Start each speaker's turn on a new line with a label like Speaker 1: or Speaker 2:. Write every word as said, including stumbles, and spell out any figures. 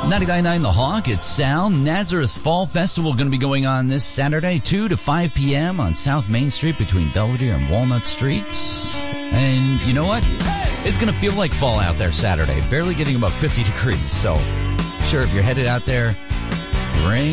Speaker 1: ninety-nine point nine The Hawk, it's Sal. Nazareth Fall Festival going to be going on this Saturday, two to five p.m. on South Main Street between Belvedere and Walnut Streets. And you know what? It's going to feel like fall out there Saturday, barely getting about fifty degrees. So, sure, if you're headed out there, bring